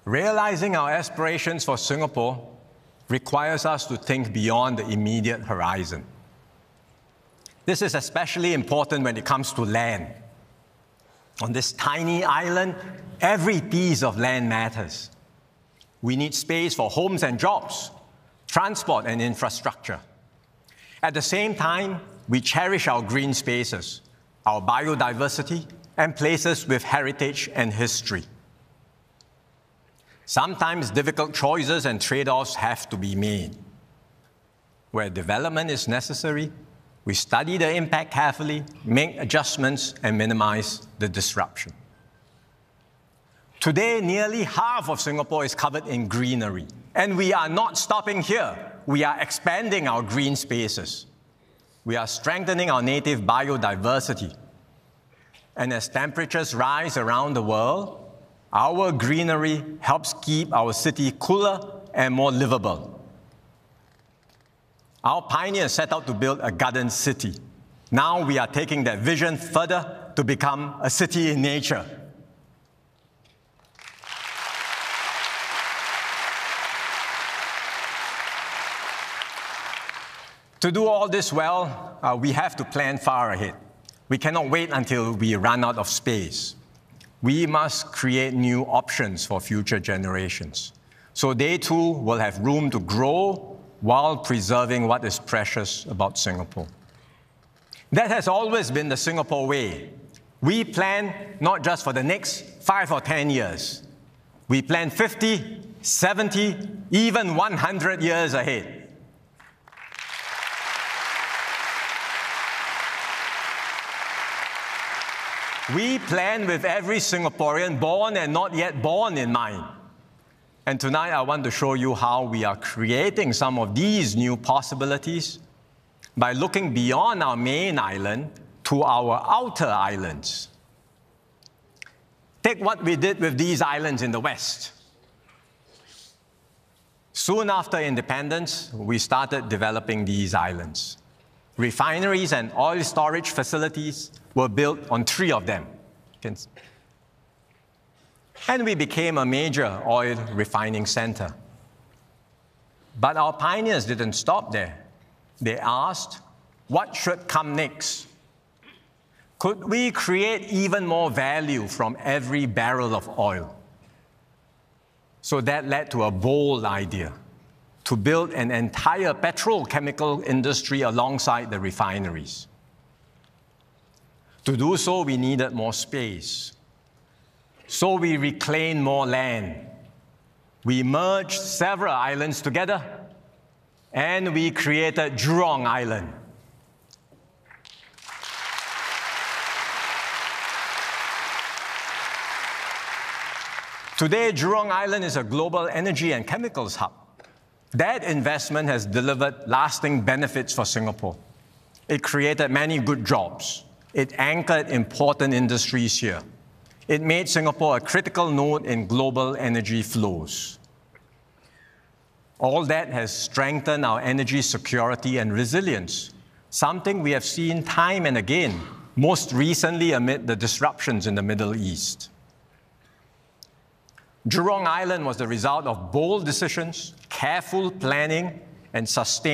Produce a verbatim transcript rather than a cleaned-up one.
Realizing our aspirations for Singapore requires us to think beyond the immediate horizon. This is especially important when it comes to land. On this tiny island, every piece of land matters. We need space for homes and jobs, transport and infrastructure. At the same time, we cherish our green spaces, our biodiversity, and places with heritage and history. Sometimes difficult choices and trade-offs have to be made. Where development is necessary, we study the impact carefully, make adjustments, and minimize the disruption. Today, nearly half of Singapore is covered in greenery, and we are not stopping here. We are expanding our green spaces. We are strengthening our native biodiversity. And as temperatures rise around the world, our greenery helps keep our city cooler and more livable. Our pioneers set out to build a garden city. Now we are taking that vision further to become a city in nature. To do all this well, uh, we have to plan far ahead. We cannot wait until we run out of space. We must create new options for future generations, so they too will have room to grow while preserving what is precious about Singapore. That has always been the Singapore way. We plan not just for the next five or ten years. We plan fifty, seventy, even one hundred years ahead. We plan with every Singaporean, born and not yet born, in mind. And tonight I want to show you how we are creating some of these new possibilities by looking beyond our main island to our outer islands. Take what we did with these islands in the West. Soon after independence, we started developing these islands. Refineries and oil storage facilities were built on three of them. And we became a major oil refining center. But our pioneers didn't stop there. They asked, what should come next? Could we create even more value from every barrel of oil? So that led to a bold idea, to build an entire petrochemical industry alongside the refineries. To do so, we needed more space. So we reclaimed more land. We merged several islands together, and we created Jurong Island. Today, Jurong Island is a global energy and chemicals hub. That investment has delivered lasting benefits for Singapore. It created many good jobs. It anchored important industries here. It made Singapore a critical node in global energy flows. All that has strengthened our energy security and resilience, something we have seen time and again, most recently amid the disruptions in the Middle East. Jurong Island was the result of bold decisions, careful planning, and sustained